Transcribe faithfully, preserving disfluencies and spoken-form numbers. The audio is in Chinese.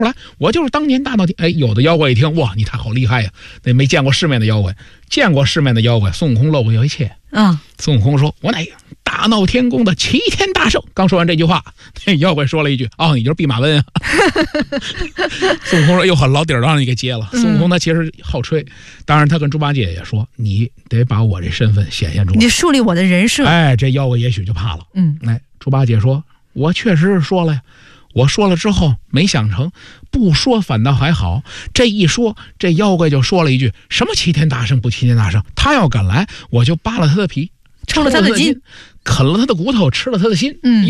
后来我就是当年大闹天，哎，有的妖怪一听，哇，你太好厉害呀！那没见过世面的妖怪，见过世面的妖怪，孙悟空露过一切。 嗯， 孙悟空说：“我乃大闹天宫的齐天大圣。”刚说完这句话，那妖怪说了一句：“哦，你就是弼马温啊。”孙悟空说：“哟，老底儿让你给接了。”孙悟空他其实好吹，当然他跟猪八戒也说：“你得把我这身份显现出来， 你树立我的人设。” 哎，这妖怪也许就怕了。 嗯， 哎，猪八戒说：“我确实是说了呀。”我说了之后没想成，不说反倒还好。这一说，这妖怪就说了一句：“什么齐天大圣不齐天大圣？他要敢来，我就扒了他的皮， 抽了他的筋， 啃了他的骨头，吃了他的心。” 嗯。